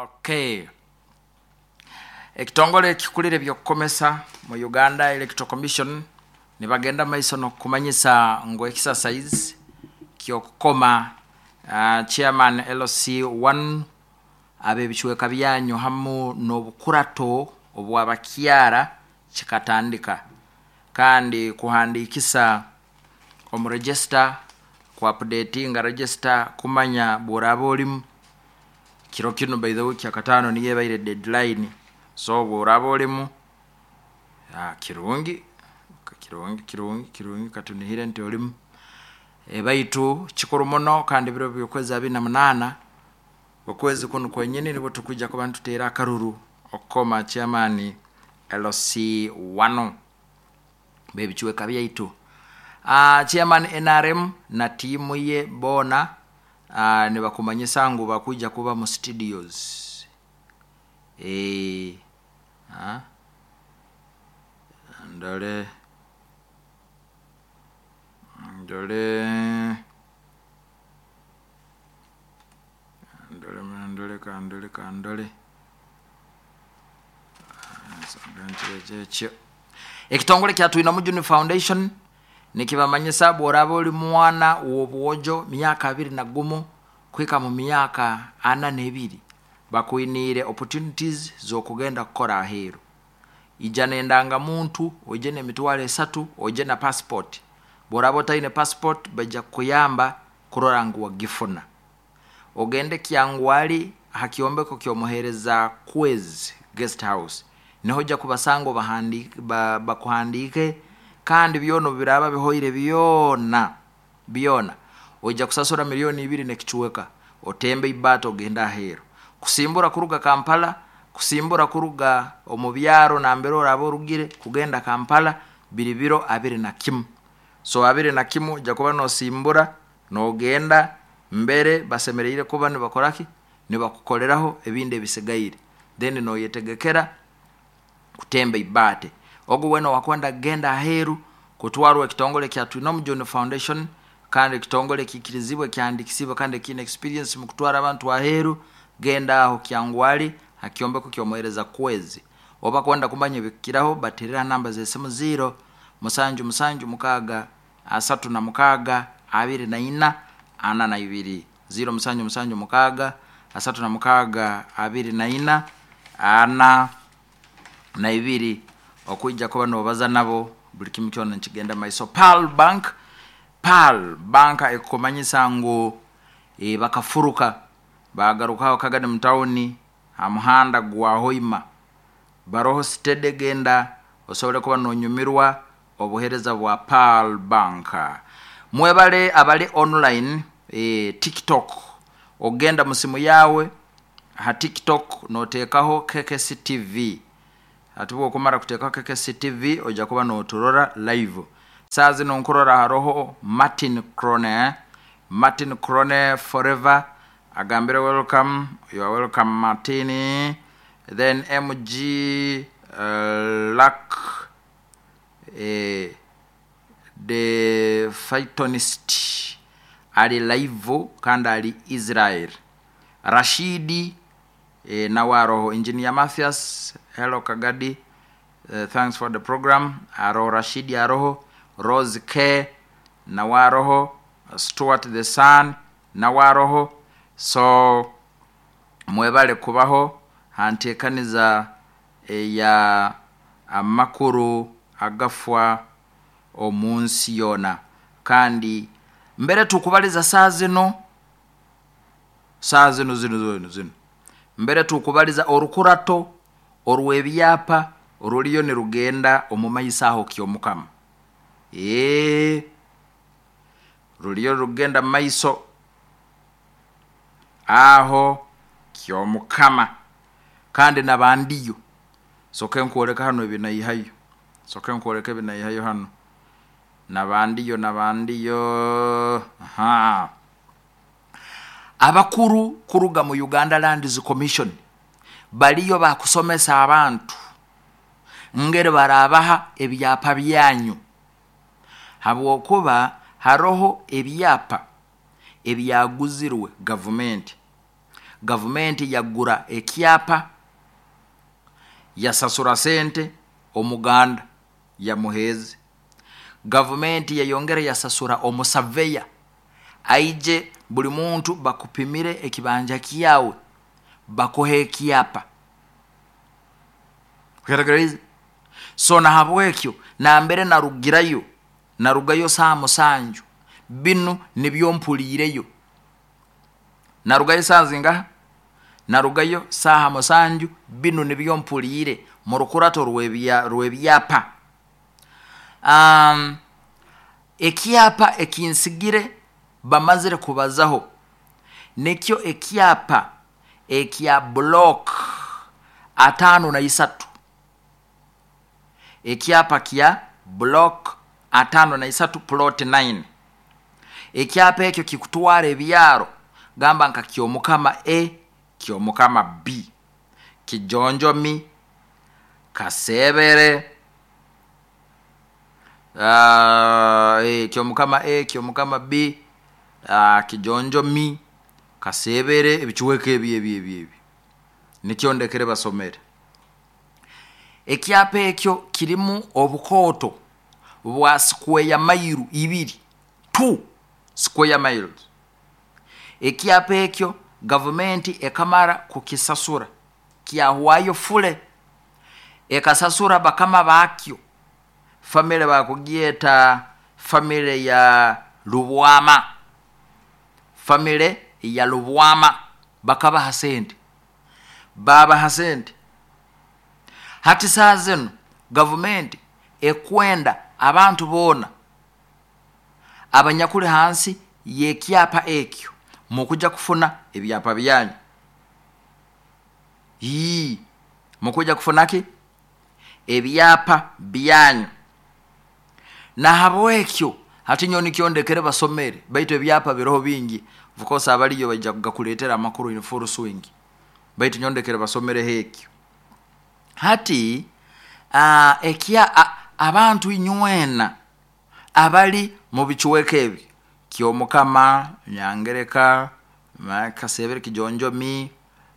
Okay. Ekitongole kikulire byokukomesa mu Uganda Electoral Commission nibagenda maiso nokumanyisa ngo exercise kyokukoma chairman LC1 abebichweka byanyu hamu n'obukurato obwabakyara kikatandika kandi kuhandikisa omuregister ku updating register kumanya borabolimu kiro kino by the way kyakatano niye bayire deadline so borabolimu kirungi katunihire nti olimu baitu chikurumono kandi biro byokwezi 28 okwezi kuno kwenyini nibo tukuja ku bantu tera akaruru okoma chairman LC1 bebichweka byaitu chairman NRM na timu ye bona ne bakumanyisa ngo bakuja kuba mu studios ndole kandole ekitongole kyatwina mu Juni Foundation nikibamanyisa borabo oli mwana w'obwojo myaka 21 kwika mu myaka 42 bakuinire opportunities zokugenda kukora aheru ijane ndanga muntu ojene mitwale 3 ojena passport borabo taine passport baja kuyamba kurorangu gifuna ogende kyangwali hakiombeko kyomuhereza kwezi guest house nihoja kubasango bakuhandike kandi byono biraba bihoire byona oja kusasura milioni 2 nekichweka otembe ibato ogenda ahero kusimbura kuruga Kampala kusimbura kuruga omubyaro nambero rabo rugire kugenda Kampala biribiro 21 so 21 jakuba no simbura no genda mbere basemereire kuba ne bakoraki ne bakukoleraho ebinde bisigaire then no yetegekera kutembe ibate ogu weno wakwenda genda aheru kutwarwa kitongole kya Twino Juni Foundation kandi kitongole kikirizibwe kyandikisibwe kandi kine experience mu kutwara abantu aheru genda aho kyangwali hakiombe kukyomohereza kwezi oba kwenda kumanya bikiraho baterera namba ze simu 0 musanju mukaga 3 24 2 0 musanju mukaga 3 24 2 okujja kuba no baza nabo buli kimu kyona nkigenda maiso Pal Bank ekomanyisa ngo bakafuruka bagarukaho kagade mtawuni amuhanda gwa hoima baroho stede genda osobole kuba nonyumirwa obuhereza bwa Pal Bank mwebale abali online TikTok ogenda musimu yawe ha TikTok notekaho KKC TV atubo kumara kutekaho KKC TV oja kuba noturora live sazi nonkorora haroho Martin Crone forever agambire welcome, you are welcome Martini. Then MG Luck the Fightonist ali live kanda ali Israel Rashidi Nawaro Engineer Mathias hello Kagadi thanks for the program aro Rashidi aroho Rose K Nawaroho Stuart the Sun Nawaroho so mwebale kubaho hantekaniza ya amakuru agafwa omunsi yona kandi mbere tukubaliza saa zino mbere tukubaliza orukurato orwebyapa oruliyo ne rugenda omumayisa aho kyomukama ruliyo rugenda maiso aho kyomukama kandi nabandiyo soke nkoreka hano binayihayo hano nabandiyo abakuru kuruga mu Uganda Lands Commission baliyo bakusomesa abantu ngere barabaha ebyapa byanyu habwokuba haroho ebyapa ebyaguzirwe government gavumenti yagura ekyapa yasasura sente omuganda ya muhezi. Gavumenti yayongera yasasura omusaveya aije buli muntu bakupimire ekibanja kiyawe bakohe ekyapa. Kweragariza so na habwekyo na mbere narugayo saa musanju binu nibyo mpulireyo narugayo saa zinga narugayo saa musanju binu nibyo mpulire mu rukurato rwebyapa. Ekyapa ekinsigire bamazire kubazaho nekyo ekyapa ekya block 53. Ekyapa kya block 53 plot 9. Ekyapa ekyo kikutwara ebyaro gamba nka kyomukama A, kyomukama B, Kijonjomi, Kasebere, kyomukama A, kyomukama B, Kijonjomi, Kasebere, ebichuweke ebi nikyo ndekere basomere. Ekyapa ekyo kirimu obukoto bwa square mile 2 square miles. Ekyapa ekyo gavumenti ekamara kukisasura kyahuwayo fule ekasasura bakama bakyo family bakugieta family ya Lubwama. Family ya Lubwama bakaba hasente baba hasente. Hati saa zino gavumenti ekwenda abantu bona abanyakule hansi yekyapa ekyo mukuja kufuna ebyapa byanyu. Mukuja kufuna ki ebyapa byanyu. Na habwekyo hati nyoni kyondekere basomere baitu ebyapa biroho bingi vukosa abaliyo bajja kugakuletera amakuru in full swing baitu nyondekere basomere hekyo. Hati abantu inywena abali mu bichuweke ebi kyomukama Nyangereka, Kasebere, Kijonjomi,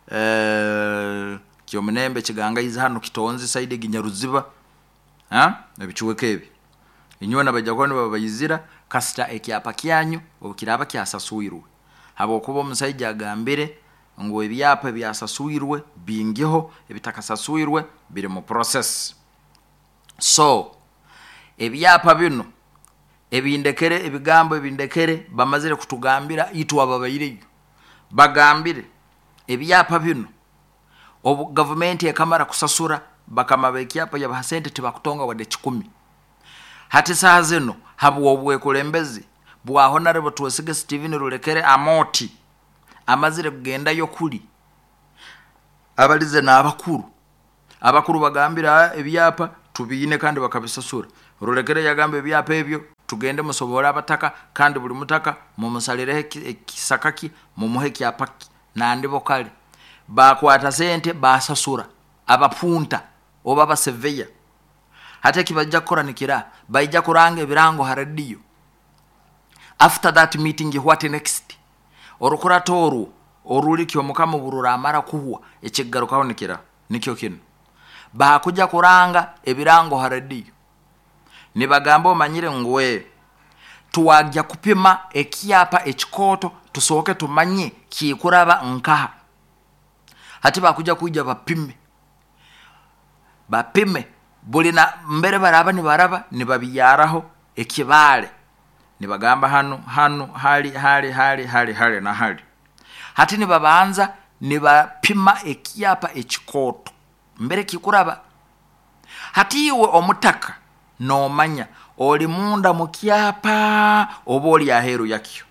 kyomunembe Kiganga iza hano Kitonzi side Ginyaruziba ebichuweke ebi inywena bajjakoni babayizira kasita ekyapa kyanyu okiraba kyasasuirwe habo kuba omusajja agambire ngo ebyapa byasasuirwe bingiho ebitakasasuirwe biri mu process. So ebyapa bino ebindekere ebigambo ebindekere bamazire kutugambira itu ababayireyo bagambire ebyapa bino obu gavumenti ekamara kusasura bakama ekyapa ya bahasente tibakutonga wade 10. Hati saa zino habu obwekulembezi bwa Honorable Tuwesige Steven Rulekere Amoti amazire kugenda yokuli abalize na abakuru bagambira ebyapa tubiyine kandi bakabisasura. Rulekere yagambe ebyapa ebyo tugende musobora abataka kandi buli mutaka mu musalire kisakaki mu muhe kyapa nandibo kale bakwata sente basasura abapunta oba baseveya. Hata kibajja koranikira bajja kurange ebirango haradiyo. After that meeting what next? Orukuratoru oruli kyomukama burura amara kuhwa ekigarukaho nikira nikyo kino bakuja kuranga ebirango haradiyo nibagamba omanyire ngwe tuwajja kupima ekyapa ekikoto tusoke tumanye kikuraba nkaha. Hati bakuja kuja bapime bulina mbere baraba nibabiyaraho ekibale nibagamba hano hali na hali. Hati nibabanza nibapima ekyapa ekikoto mbere kikuraba. Hati iwe omutaka no manya oli munda mu kyapa oba oli aheru yakyo.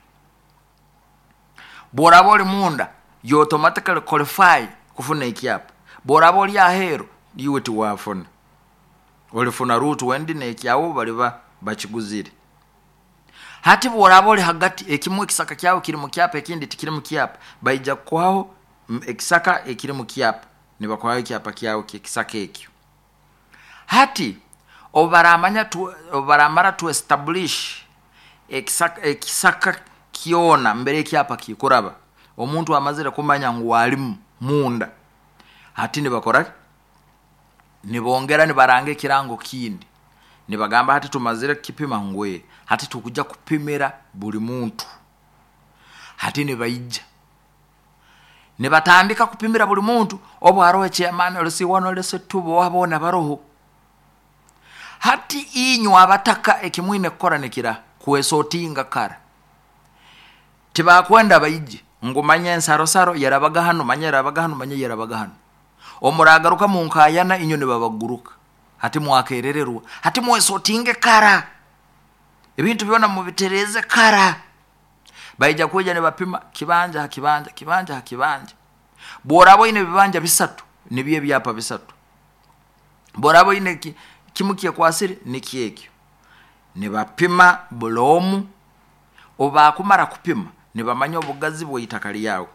Boraba oli munda you automatically qualify kufuna ekyapa. Boraba oli aheru iwe tiwafuna olifuna route wendi nekyawo baliba bakiguzire. Hati boraba oli hagati ekimu ekisaka kyawo kiri mu kyapa ekindi tikiri mu kyapa bayija kwaho ekisaka ekiri mu kyapa nibakwaho ekyapa kyawo ekisaka ekyo. Hati obaramara to establish ekisaka kiona mbere ekyapa kikuraba omuntu amazire kumanya ngu walimu munda hati nibakora nibongera nibaranga ekirango kindi nibagamba hati tumazire kipima ngwe hati tukujja kupimira buli muntu hati nibayija nibatandika kupimira buli muntu obwaro chairman olisi wano lese tubo wabona baroho hati inyu abataka ekimwine koranikira kwesotinga kara tibakwenda bayije ngumanye ensarosaro yarabaga hano manye yarabaga hano omuragaruka munkayana inyo nibabaguruka hati mwakerererwa hati mwesotinge kara ebintu byona mubitereze kara bayija kweja nibapima kibanja borabo ine bibanja bisatu nibiye byapa bisatu borabo ine kimukiye kwasiri nikiekyo nibapima bulomu oba kumara kupima nibamanya obugazi bwo itakali yawo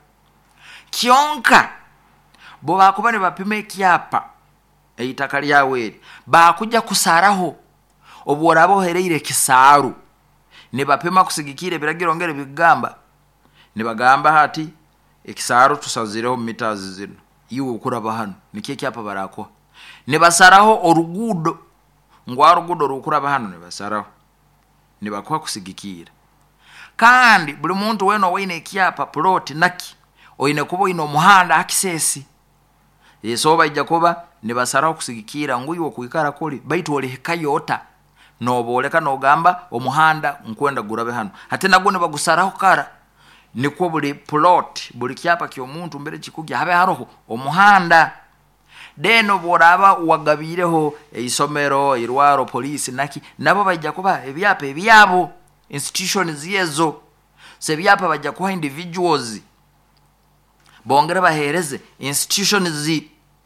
kyonka bo bakuba nibapima ekyapa eitakali yawe bakujja kusaraho obworabo hereire kisaru nibapima kusigikire biragirongere bigamba nibagamba hati ekisaru tusazireho meters zino iwe ukuraba hano nikiye kyapa barako nibasaraho orugudo ngwarugudo rukuraba hano nibasaraho nibakwa kusigikira kandi buli muntu weno wine ekyapa plot naki oyine kubo ino muhanda access yesoba ijakoba nibasaraho kusigikira nguyiwo kuikara kuli baitu oli hekayota noboleka nogamba omuhanda nkwenda gurabe hano hate nago ne bagusaraho kara niko buli plot buli kyapa kyo muntu mbere kikugya habe haroho omuhanda deno boraba wagabireho eisomero irwaro police naki nabo bajja kuba ebyapa ebyabo institutions yezo se byapa bajja kuba individuals bongera bahereze institutions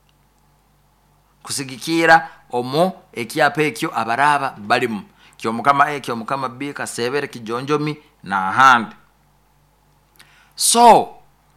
kusigikira omo ekyapa ekyo abaraba balimu kyo mukama B kasebere kijonjomi na hand so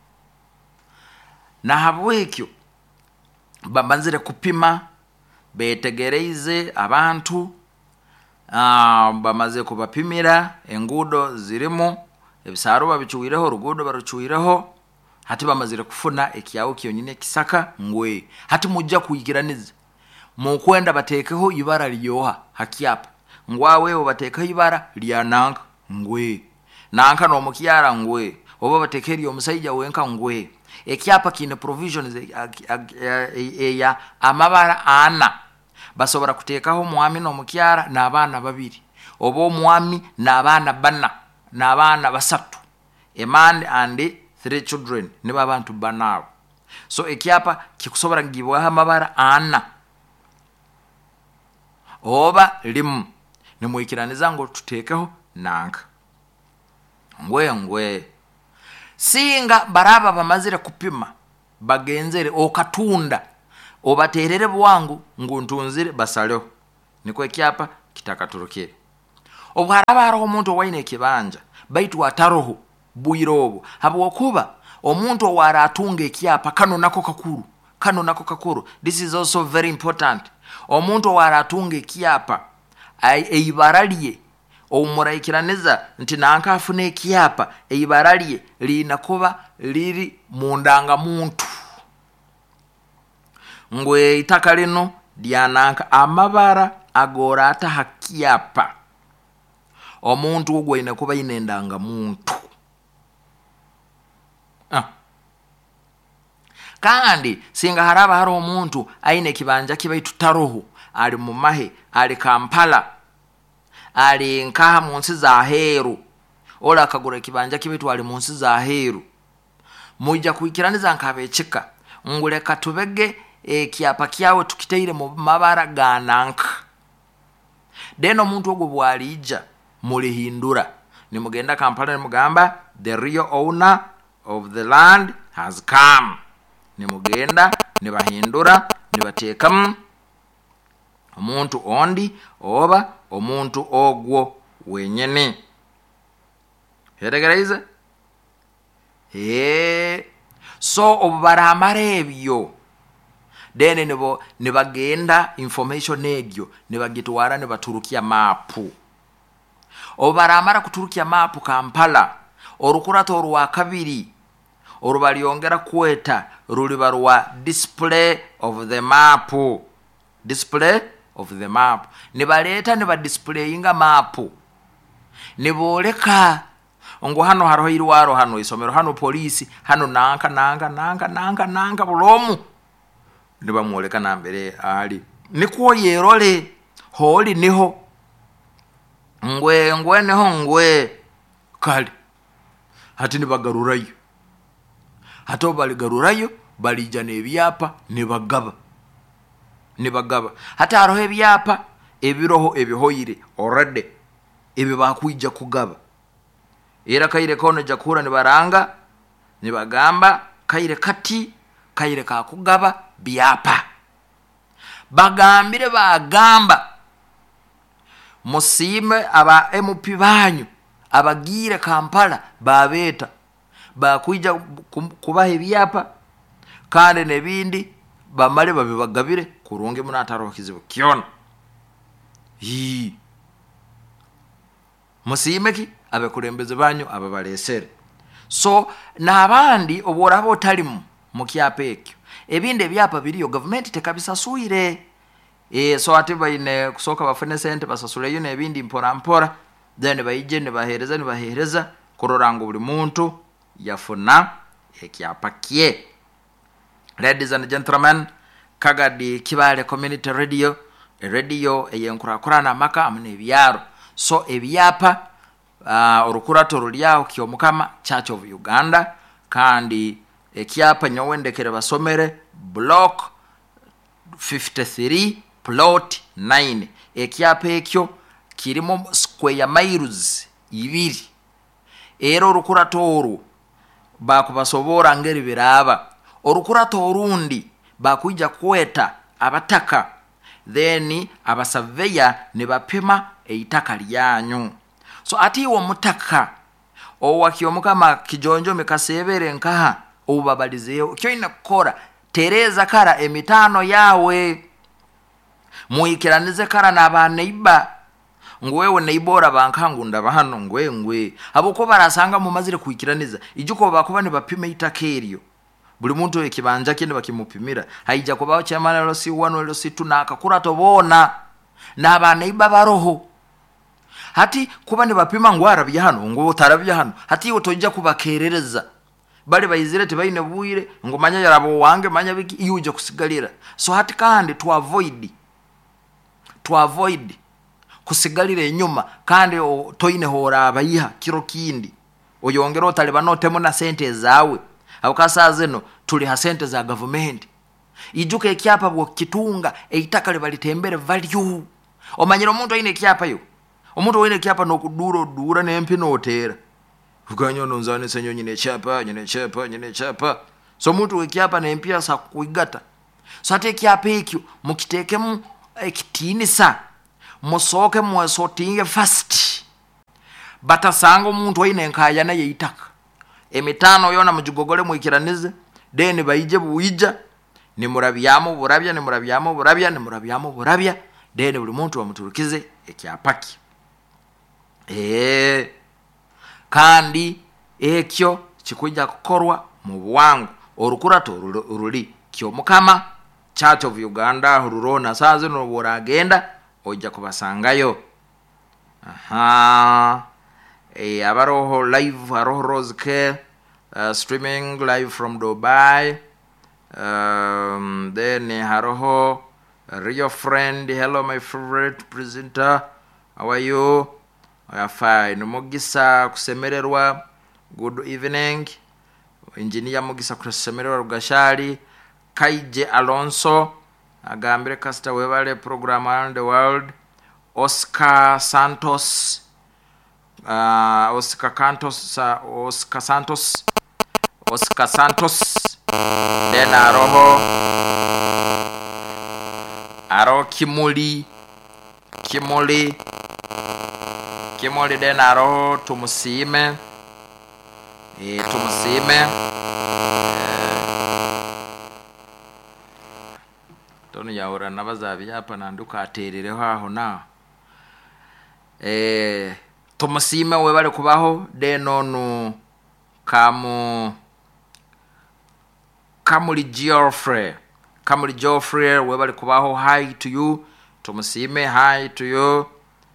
na habwekyo babanzire kupima betegereize abantu bamaze kubapimira engudo zirimo ebisaro babichuwireho rugudo baruchuwireho hati bamazire kufuna ekyawo kyonyine kisaka ngwe hati mujja kuyigiraniza mukwenda batekeho ibara lyoha hakiapa ngwawe obatekeho ibara lyananka ngwe nanka no mukyara ngwe oba batekeri omusajja wenka ngwe ekyapa kine provisions ya amabara ana basobora kutekaho mwami no mukyara nabana babiri obo mwami nabana bana nabana basatu a man and 3 children niba abantu banabo so ekyapa kikusobora ngibwa amabara ana oba limu nimwikiraniza ngo tutekeho nanka ngwe singa baraba bamazire kupima bagenzere okatunda obaterere bwangu nguntunzire basaleho niko ekyapa kitakaturukire obwaraba haro omuntu waine kibanja baitu ataroho buirobo habo kuba omuntu wara atunga ekyapa kano nako kakuru this is also very important omuntu wara atunga ekyapa eibaralie omuraikiraniza nti nanka afune ekyapa eibaralie linakuba liri mundanga muntu ngwe itaka lino lyananka amabara agora ata hakiapa omuntu ogwo inakuba inendanga muntu kandi singa haraba haro omuntu aine kibanja kibaitu taroho ali mumahe ali Kampala ali nkaha munsi za heru ola akagura kibanja kibaitu ali munsi za heru mujja kuikiraniza nkabechika ngule katubege ekyapa kyawe tukiteire mu mabara gananka deno omuntu ogwo bwalija mulihindura nimugenda Kampala nimugamba the real owner of the land has come nimugenda nibahindura nibatekamu omuntu ondi oba omuntu ogwo wenyene heregeraize so obaramare ebyo dene nibagenda information egyo nibagitwara nibaturukia mapu obaramara kuturukia mapu Kampala orukurato rwa kabiri orubalyongera kweta ruliba rwa display of the map. Display of the map. Nibaleta niba displayinga map. Niboleka ngo hano haro irwaro hano isomero hano polisi hano nanka bulomu nibamwoleka nambere ali nikuo yerole holi niho ngwe neho ngwe kali hati nibagarurayo hato baligarurayo balija nebyapa nibagaba hata aroho ebyapa ebiroho ebihoyire already ebi bakwija kugaba era kaire kono jakura nibaranga nibagamba kaire kati kaire ka kugaba byapa bagambire bagamba musime aba MP banyu abagire Kampala babeta bakwija kubaha ebyapa kandi nebindi bamale babibagabire kurunge munataro kizibu kiona musimeki abekulembeze banyu ababalesere so nabandi oborabo otalimu mukyapekyo ebinde byapa biriyo government tekabisasuire so ati bayine kusoka bafune sente basasuleyo nebindi mpora then bayije ne bahereza kurorango buli muntu yafuna ekyapakie. Ladies and gentlemen, Kagadi Kibale Community Radio, a radio eyenkurakurana maka amune byaro so ebyapa orukurato rulyao kyomukama Church of Uganda kandi ekyapa nyowendekere basomere block 53 plot 9 ekyapa ekyo kirimo square miles 2 era orukurato oru bakubasobora ngeri biraba orukurato orundi bakuija kweta abataka then abasaveya ne bapima eitaka lyanyu so ati wo mutaka owakiyomukama kijonjo mikasebere nkaha obabalizeyo kyoina kukora tereza kara emitano yawe muikiranize kara nabaneiba ngwewe neibora bankangunda bahano ngwe aboko barasanga mu mazire kuikiraniza ijuko bakuba ne bapime itaka eryo buli muntu ekibanja kende bakimupimira haija kubaho chamana lo si 1 lo si 2 nakakura tobona nabaneiba baroho hati kuba ne bapima ngwara byahano ngo tarabya hano hati otojja kubakerereza bali bayizire tebayine buire ngo manya yarabo wange manya biki yuje kusigalira so hati kandi to avoid kusigalira enyuma kandi toine hora abayiha kiro kindi oyongera otaliba notemo na sente zawe abukasaze no tuli ha sente za government ijuke ekyapa bwo kitunga eitaka libalitembere value omanyiro omuntu ayine ekyapa yo omuntu oyine ekyapa nokudura nempi notera uganyo nonzane senyo nyine chapa so omuntu ekyapa nempi asa kuigata so ate ekyapa ekyo mukitekemu ekitinisa musoke mwesotinge fast batasanga omuntu oyine nkaya na yeitaka emitano yona mujugogole mwikiranize then bayije buija ni murabyamo burabya then buli muntu bamuturukize ekyapaki kandi ekyo kikujja kukorwa mu buwangu orukurato ruli kyomukama Church of Uganda rurona saze no boragenda ojja kubasangayo abaroho live aroho Rose streaming live from Dubai then haroho real friend hello my favorite presenter how are you fine Mugisa kusemererwa good evening engineer Mugisa kusemererwa Rugashali Kaije Alonso agambire kasta webale program around the world Oscar Santos then aro Kimuli then aro tumusime tono yaura nabazabi hapa nanduka aterereho aho na tumusime webale kubaho de nonu kamu Kamuli Geoffrey webali kubaho hi to you tumusime hi to you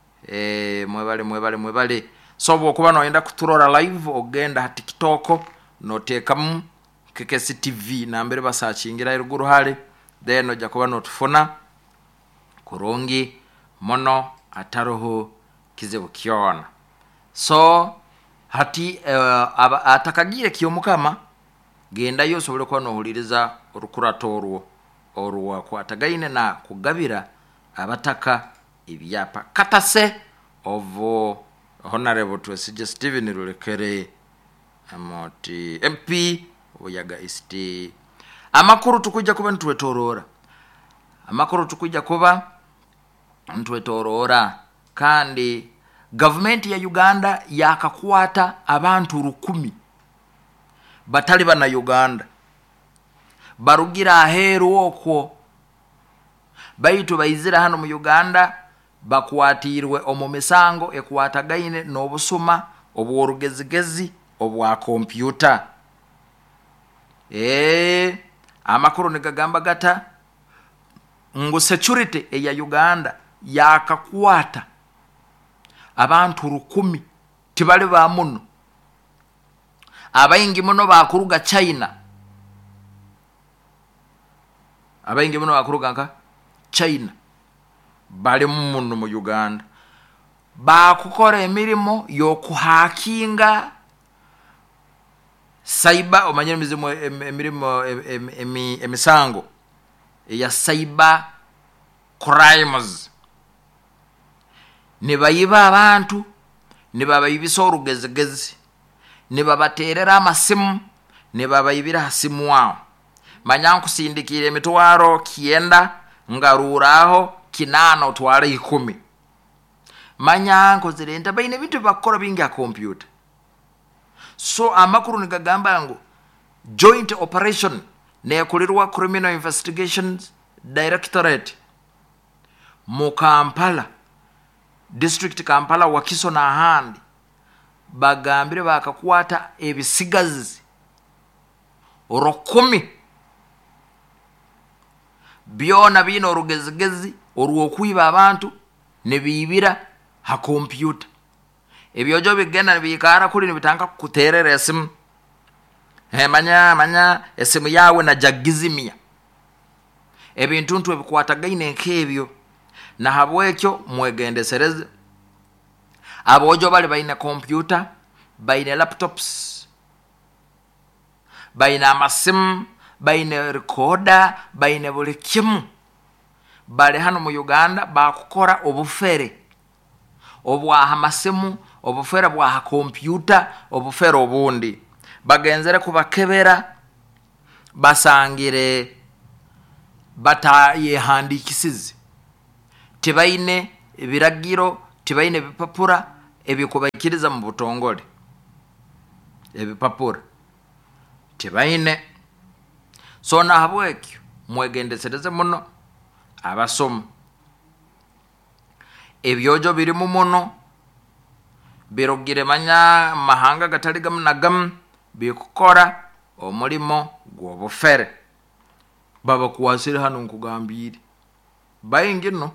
mwebale so bwokuba noyenda kuturora live ogenda ha TikTok notekamu Kekesi TV nambere basachingira iruguru hali then ojja kuba notufuna kurungi mono ataroho kizibu kyona so hati atakagire kiyomukama genda yosobole kwa nohuliriza orukurato orwo kwatagaine na kugabira abataka ibyapa katase ovo honorable Twesige Stephen Rulekere amoti MP oyaga East amakuru tukujja kuba ntwetorora kandi government ya Uganda yakakwata abantu 10 batali bana Uganda barugira aheru okwo baitu bayizira hano mu Uganda bakwatirwe omumisango ekwatagaine n'obusuma obworugezigezi obwa computer amakuru negagamba gata ngo security eya Uganda yakakwata abantu 10 tibali ba muno abayingi muno bakuruga China bali muno mu Uganda bakukora emirimo yokuhakinga cyber omanyira mizimu emirimo emisango ya cyber crimes nibayiba abantu nibabayibisa orugezegezi nibabaterera amasimu nibabayibira hasimu wao manyanku sindikire emitwaro kienda ngaruraho kinana otwara 10 manyanko zirenta baine bintu bakora bingi ya computer so amakuru nigagamba ngo joint operation nekulirwa criminal investigations directorate mu Kampala district Kampala wakiso na handi bagambire bakakwata ebisigazi 10 byona bino rugezigezi orwokwiba abantu nebibira ha computer ebyojo bigenda bikara kuli nibitanga kuterera esimu manya esimu yawe na jagizimia ebintu ntu ebikwatagaine nkebyo na habwekyo mwegendesereze abojo bali baina computer baina laptops baina amasim baina recorder baina buli kimu bali hano mu Uganda bakukora obufere obwa amasimu obufere bwa computer obufere obundi bagenzere kubakebera basangire bataye handikisize tibaine ebiragiro tibaine bipapura ebikubakiriza mu butongole ebipapura tibaine so na habwekyo mwegendesereze muno abasomo ebyojo biri mu muno birogire manya mahanga gatali gamunagam bikukora omulimo gw'obufere baba kuwasire hano nkugambire bayingino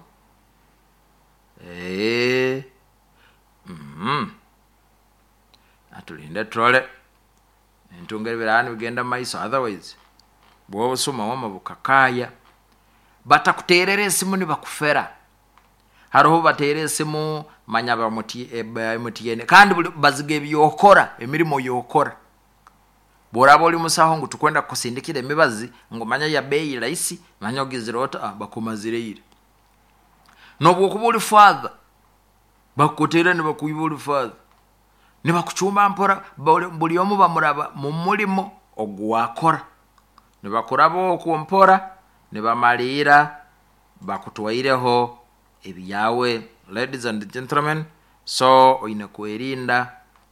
atulinde trole entungere birani bigenda maiso otherwise bwo soma wama bukakaya batakuterera esimu ni bakufera haroho baterera esimu manya ba mutiyene kandi bazige byokora emirimo yokora borabo oli musaho ngo tukwenda kusindikira emibazi ngo manya ya bei raisi manya ogizirota bakumazirire nobwo kubuli father bakutera ne bakuyibuli father ne bakuchuma mpora buli omu bamuraba mu mulimo ogwakora ne bakurabo okumpora ne bamalira bakutwaireho ebiyawe. Ladies and gentlemen, so oine kwerinda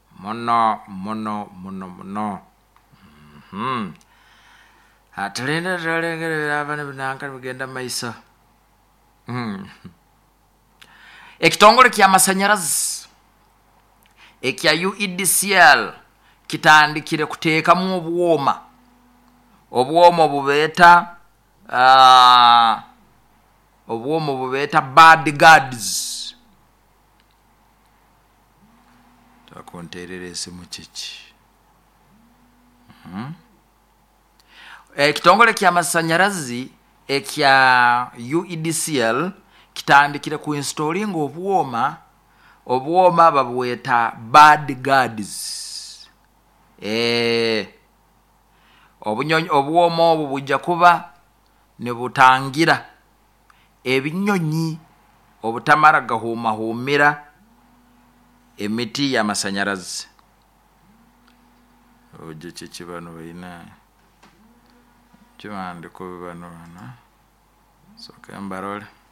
mono atalenda talengere abana binanka bigenda maiso ekitongole kya masanyarazi ekya UEDCL kitandikire kuteeka mu obwoma obwomo bubeeta bad guards. Takonterera esimu kiki. Ekitongole ky'amasanyalaze ekya UEDCL kitandikire ku installing obwoma babweta bad guards. Obwoma obwo bujja kuba ne butangira ebinyonyi obutamala gahuumahumira emiti y'amasanyalaze. Ojo kikibano bayina kiwandiko bibano bana so kembarole